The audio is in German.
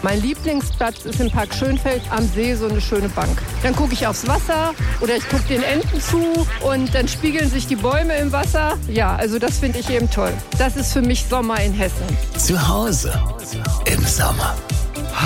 Mein Lieblingsplatz ist im Park Schönfeld am See, so eine schöne Bank. Dann gucke ich aufs Wasser oder ich gucke den Enten zu und dann spiegeln sich die Bäume im Wasser. Ja, also das finde ich eben toll. Das ist für mich Sommer in Hessen. Zu Hause im Sommer.